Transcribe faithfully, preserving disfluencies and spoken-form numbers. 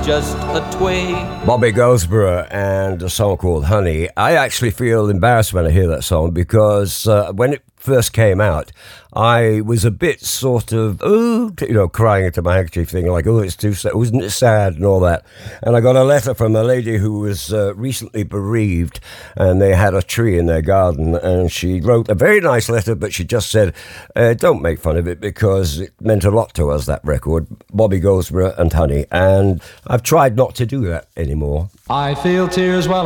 just a twig. Bobby Goldsboro and a song called Honey. I actually feel embarrassed when I hear that song because uh, when it first came out, I was a bit sort of, oh, you know, crying into my handkerchief, thinking like, oh, it's too sad, wasn't it sad and all that. And I got a letter from a lady who was uh, recently bereaved, and they had a tree in their garden, and she wrote a very nice letter, but she just said, uh, don't make fun of it because it meant a lot to us, that record, Bobby Goldsboro and Honey. And I've tried not to do that anymore. I feel tears while